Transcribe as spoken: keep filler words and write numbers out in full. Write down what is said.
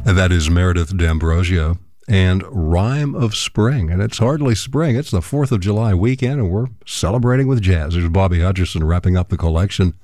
And that is Meredith D'Ambrosio and Rhyme of Spring. And it's hardly spring. It's the fourth of July weekend, and we're celebrating with jazz. There's Bobby Hutcherson wrapping up the collection